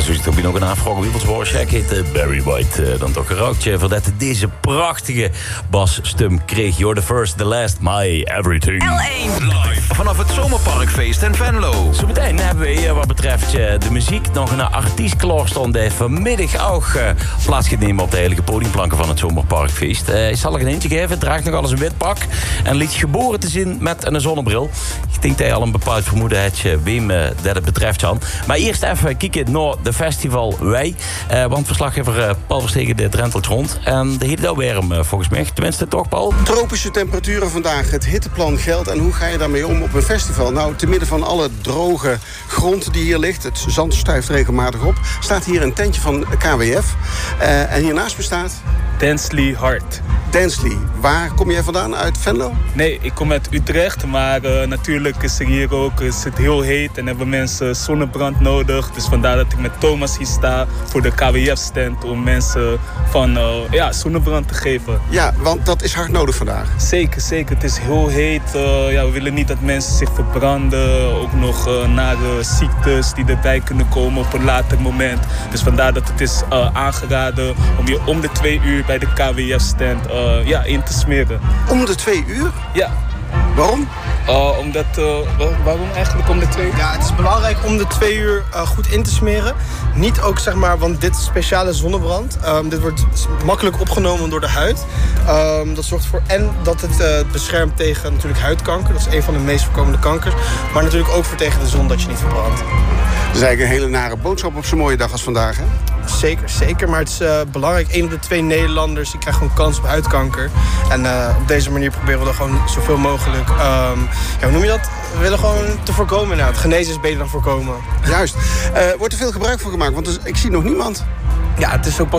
zo zit ook nog een aanvraag wie wil check heet Barry White. Dan toch een rookje voordat deze prachtige basstem kreeg. You're the first, the last, my everything. L1 live vanaf het Zomerparkfeest in Venlo. Zometeen hebben we wat betreft de muziek nog een artiest klaarstaan die vanmiddag ook plaats gaat nemen op de heilige podiumplanken van het Zomerparkfeest. Ik zal er een eentje geven, draagt nog alles een wit pak en liet geboren te zien met een zonnebril. Ik denk dat je al een bepaald vermoeden hebt wem dat het betreft, Jan. Maar eerst even kijken naar de festival Wij. Want verslaggever Paul Verstegen de drentelt rond. En de hitte daar weer hem volgens mij. Tenminste toch, Paul? Tropische temperaturen vandaag, het hitteplan geldt. En hoe ga je daarmee om op een festival? Nou, te midden van alle droge grond die hier ligt, het zand stuift regelmatig op, staat hier een tentje van KWF. En hiernaast bestaat Densely Hart. Densely. Waar kom jij vandaan? Uit Venlo? Nee, ik kom uit Utrecht, maar natuurlijk is er hier ook, is het heel heet en hebben mensen zonnebrand nodig. Dus vandaar dat ik met Thomas hier sta voor de KWF-stand om mensen van zonnebrand te geven. Ja, want dat is hard nodig vandaag. Zeker, zeker. Het is heel heet. We willen niet dat mensen zich verbranden. Ook nog nare ziektes die erbij kunnen komen op een later moment. Dus vandaar dat het is aangeraden om je om de 2 uur bij de KWF-stand in te smeren. Om de 2 uur? Ja. Waarom? Waarom eigenlijk om de 2 uur? Ja, het is belangrijk om de 2 uur goed in te smeren. Niet ook, zeg maar, want dit is speciale zonnebrand. Dit wordt makkelijk opgenomen door de huid. Dat zorgt voor en dat het beschermt tegen natuurlijk huidkanker. Dat is een van de meest voorkomende kankers. Maar natuurlijk ook voor tegen de zon dat je niet verbrandt. Dat is eigenlijk een hele nare boodschap op zo'n mooie dag als vandaag, hè? Zeker, zeker. Maar het is belangrijk. 1 op de 2 Nederlanders die krijgen gewoon kans op huidkanker. En op deze manier proberen we dat gewoon zoveel mogelijk... hoe noem je dat? We willen gewoon te voorkomen. Nou, het genezen is beter dan voorkomen. Juist. Wordt er veel gebruik van gemaakt? Want ik zie nog niemand. Ja, het is ook pas